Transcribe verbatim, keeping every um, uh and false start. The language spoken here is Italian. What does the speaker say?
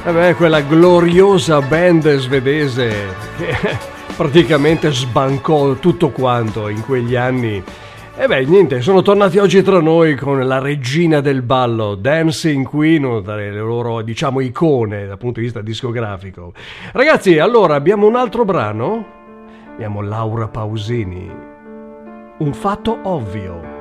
Vabbè, quella gloriosa band svedese che praticamente sbancò tutto quanto in quegli anni. E beh, niente, sono tornati oggi tra noi con la regina del ballo, Dancing Queen, una delle loro, diciamo, icone dal punto di vista discografico. Ragazzi, allora abbiamo un altro brano. Abbiamo Laura Pausini. Un fatto ovvio.